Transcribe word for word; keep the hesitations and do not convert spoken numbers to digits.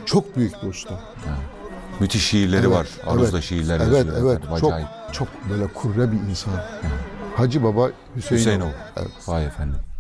Çok büyük bir usta. Ha. Müthiş şiirleri Evet, var. Aruz'da evet, şiirler evet, yazıyor. evet. efendim, Çok, acayip. çok böyle kurre bir insan. Hacı Baba Hüseyinov. Hüseyinov. Evet. Vay efendim.